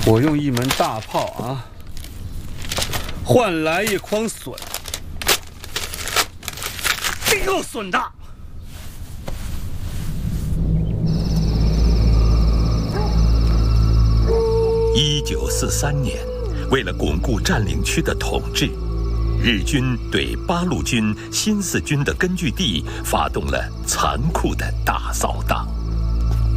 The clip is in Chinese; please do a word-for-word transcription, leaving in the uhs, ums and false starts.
我用一门大炮啊，换来一筐笋，这个笋大。 一九四三年，为了巩固占领区的统治，日军对八路军新四军的根据地发动了残酷的大扫荡。